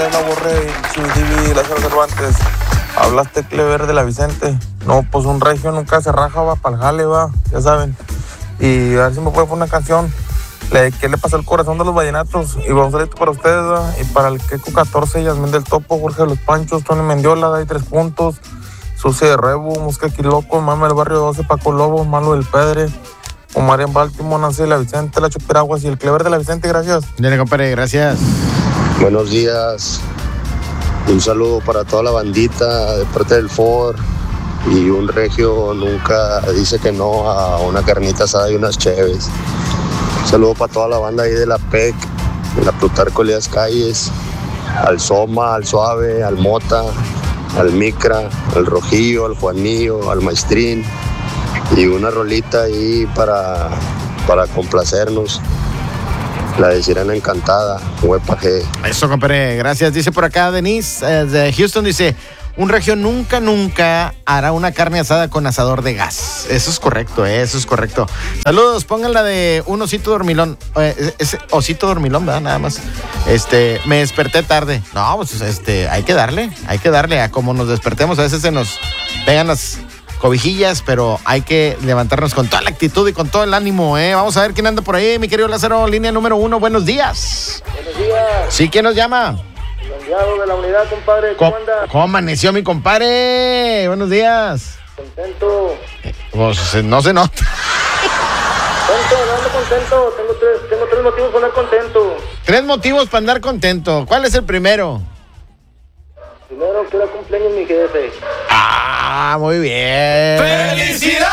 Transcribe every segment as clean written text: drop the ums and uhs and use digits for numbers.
habla Borre, Chudivi, Lázaro Cervantes. Hablaste Clever de la Vicente. No, pues un regio nunca se raja, va, para el jale, va, ya saben. Y a ver si me puede poner una canción. ¿Qué le pasa al corazón de los vallenatos? Y vamos a salir para ustedes, ¿va? Y para el Queco 14, Yasmín del Topo, Jorge de los Panchos, Tony Mendiola, Dai 3 puntos, Suce de Rebu, Musca Quiloco, Mame del Barrio 12, Paco Lobo, Malo del Pedre, Omar en Baltimore, Nancy de la Vicente, La Chupiraguas y el Clever de la Vicente, gracias. Dale, compadre, gracias. Buenos días. Un saludo para toda la bandita de parte del Ford. Y un regio nunca dice que no a una carnita asada y unas cheves. Un saludo para toda la banda ahí de la PEC, de la Plutarco Elías Calles, al Soma, al Suave, al Mota, al Micra, al Rojillo, al Juanillo, al Maestrín. Y una rolita ahí para complacernos. La de Sirena Encantada, Huepa G. Eso, compadre, gracias. Dice por acá Denise de Houston, dice, un regio nunca hará una carne asada con asador de gas. Eso es correcto, eso es correcto. Saludos, pongan la de un osito dormilón. Ese osito dormilón, ¿verdad? Nada más. Me desperté tarde. No, pues hay que darle a como nos despertemos. A veces se nos pegan las cobijillas, pero hay que levantarnos con toda la actitud y con todo el ánimo, ¿eh? Vamos a ver quién anda por ahí, mi querido Lázaro, línea número 1, buenos días. Buenos días. Sí, ¿quién nos llama? Santiago de la unidad, compadre, ¿cómo anda? ¿Cómo amaneció mi compadre? Buenos días. Contento. Pues no se nota. Contento, no ando contento, tengo tres motivos para andar contento. 3 motivos para andar contento, ¿cuál es el primero? Primero, que era cumpleaños mi jefe. Ah, muy bien. ¡Felicidades!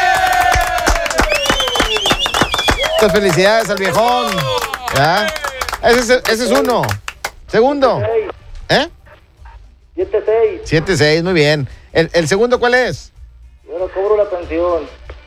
Muchas felicidades al viejón. ¿Ya? Ese es uno. Segundo. 7-6. 7-6, muy bien. ¿El segundo cuál es? Yo no cobro la pensión.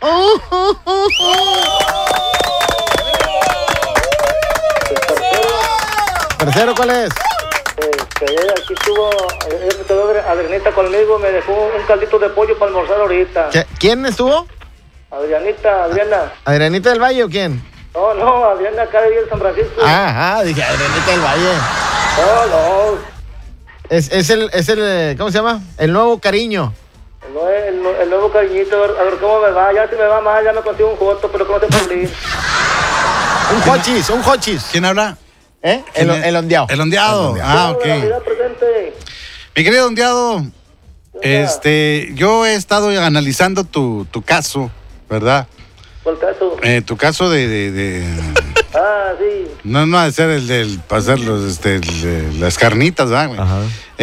¿Tercero cuál es? Aquí estuvo Adrianita conmigo, me dejó un caldito de pollo para almorzar ahorita. ¿Quién estuvo? Adriana. ¿Adrianita del Valle o quién? No, Adriana acá de San Francisco. Dije Adrianita del Valle. No. Es el, ¿cómo se llama? El nuevo cariño. El nuevo cariñito, a ver cómo me va. Ya si me va mal, ya me consigo un joto, pero ¿cómo se puede ir? Un hochis. ¿Quién habla? El ondeado. El ondeado. Ok. Mi querido ondeado, yo he estado analizando tu caso, ¿verdad? ¿Cuál caso? Tu caso de sí. No ha de ser el del pasar las carnitas, ¿verdad? Ajá.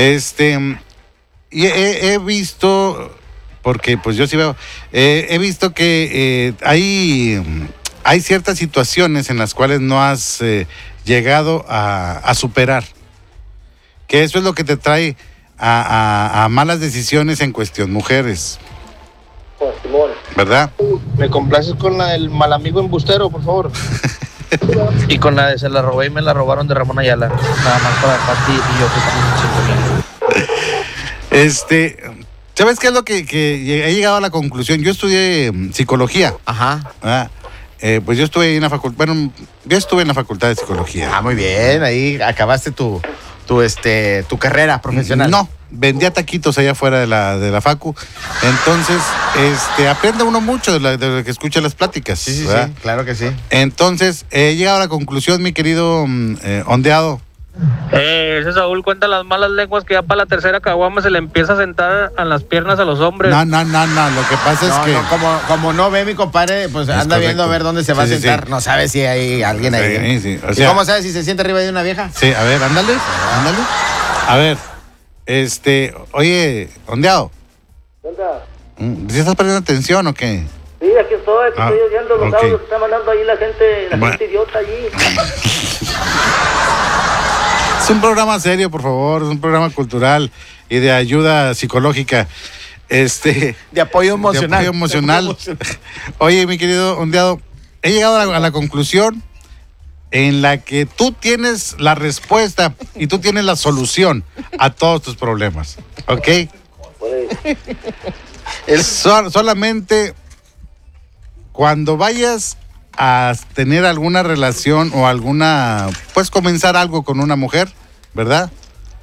Y he visto, porque pues yo sí veo, he visto que hay ciertas situaciones en las cuales no has llegado a superar. Que eso es lo que te trae a malas decisiones en cuestión mujeres. ¿Verdad? ¿Me complaces con la del mal amigo embustero, por favor? Y con la de se la robé y me la robaron de Ramón Ayala. Nada más para Pati y yo que estamos en ¿sabes qué es lo que he llegado a la conclusión? Yo estudié psicología. Ajá. Pues yo estuve en la facultad, yo estuve en la facultad de psicología. Muy bien, ahí acabaste tu carrera profesional. No, vendía taquitos allá afuera de la facu. Entonces, aprende uno mucho de lo que escucha las pláticas. Sí, ¿verdad? sí, claro que sí. Entonces, he llegado a la conclusión, mi querido ondeado. Ese Saúl cuenta las malas lenguas que ya para la tercera caguama se le empieza a sentar a las piernas a los hombres. No, lo que pasa es que... Como no ve mi compadre, pues anda correcto. Viendo a ver dónde se va a sentar. Sí. No sabe si hay alguien ahí. Sí. O sea, ¿y cómo sabe si se siente arriba de una vieja? Sí, a ver, ándale. A ver, oye, ondeado. ¿Qué onda? ¿Sí estás poniendo atención o qué? Sí, aquí estoy oyendo los audios que está mandando ahí la gente idiota allí. Es un programa serio, por favor, es un programa cultural y de ayuda psicológica. De apoyo emocional. Oye, mi querido ondeado, he llegado a la conclusión en la que tú tienes la respuesta y tú tienes la solución a todos tus problemas, ¿ok? Solamente cuando vayas a tener alguna relación o pues comenzar algo con una mujer, ¿verdad?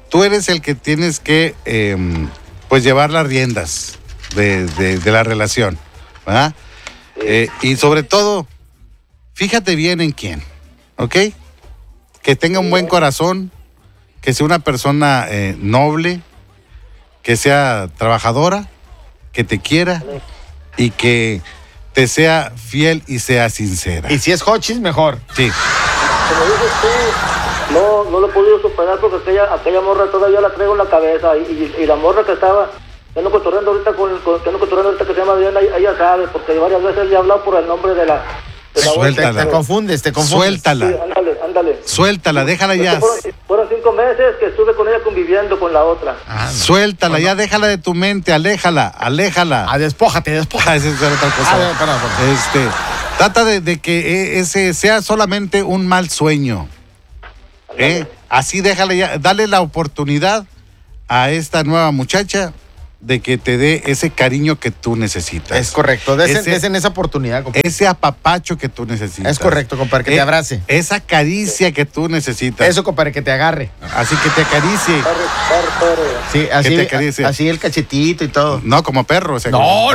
tú eres el que tienes que pues llevar las riendas de la relación, ¿verdad? Y sobre todo, fíjate bien en quién, ¿ok? Que tenga un buen corazón, que sea una persona noble, que sea trabajadora, que te quiera y que te sea fiel y sea sincera. Y si es Hochis, mejor. Sí. Como dices tú, no lo he podido superar porque aquella morra todavía la traigo en la cabeza y la morra que estaba cotorreando ahorita que se llama Adriana, ella sabe, porque varias veces le he hablado por el nombre de la Suéltala. Te confundes. Suéltala. Sí, ándale. Suéltala, déjala ya. Fueron 5 meses que estuve con ella conviviendo con la otra. Suéltala, ya déjala de tu mente, aléjala. Despójate. Esa es otra cosa. Perdón. Trata de que ese sea solamente un mal sueño. Así déjala ya, dale la oportunidad a esta nueva muchacha de que te dé ese cariño que tú necesitas. Es correcto, desen esa oportunidad, compadre. Ese apapacho que tú necesitas. Es correcto, compadre, que te abrace. Esa caricia que tú necesitas. Eso, compadre, que te agarre. Así que te acaricie. Sí, Que te acaricie. así el cachetito y todo. No, como perro. O sea, No.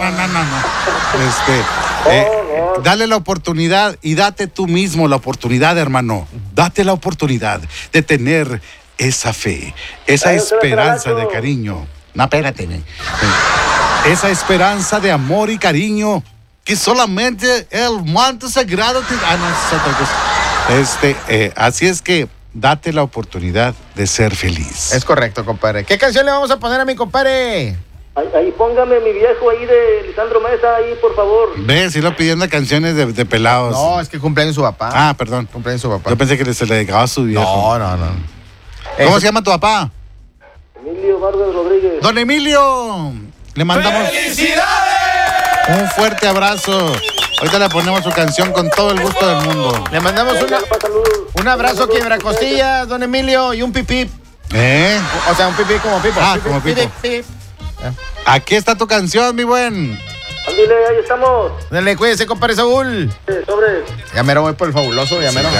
Dale la oportunidad y date tú mismo la oportunidad, hermano. Date la oportunidad de tener esa fe, esa esperanza de cariño. No, espérate. Esa esperanza de amor y cariño que solamente el manto sagrado te da. No, es otra cosa. Así es que date la oportunidad de ser feliz. Es correcto, compadre. ¿Qué canción le vamos a poner a mi compadre? Ahí póngame mi viejo ahí de Lisandro Mesa, ahí por favor. Ve, si lo pidiendo canciones de pelados. No, es que cumpleaños su papá. Ah, perdón. Cumpleaños su papá. Yo pensé que se le dedicaba a su viejo. No. ¿Cómo se llama tu papá? Emilio Vargas Rodríguez. Don Emilio, le mandamos ¡felicidades! Un fuerte abrazo. Ahorita le ponemos su canción con todo el gusto del mundo. Le mandamos un abrazo, quiebracostillas, don Emilio, y un pipí. O sea, un pipí como pipo. Como pipo. Aquí está tu canción, mi buen. Ándale, ahí estamos. Dale, cuídese, compadre Saúl. Sobre. Ya mero voy por el fabuloso, ya mero.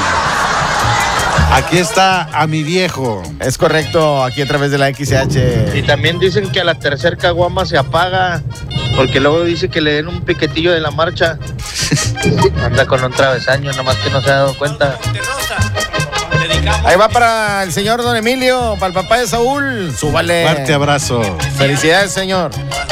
Aquí está a mi viejo. Es correcto, aquí a través de la XH. Y también dicen que a la tercera caguama se apaga, porque luego dice que le den un piquetillo de la marcha. Anda con un travesaño, nomás que no se ha dado cuenta. Ahí va para el señor don Emilio, para el papá de Saúl. Súbale. Fuerte abrazo. Felicidades, señor.